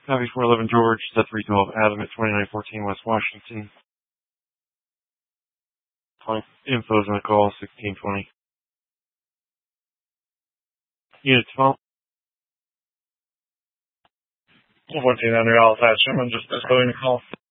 Copy 411 George, set 312 Adam at 2914 West Washington. Info's on the call, 1620. Unit 12. $1,400 attachment, just escalating the call.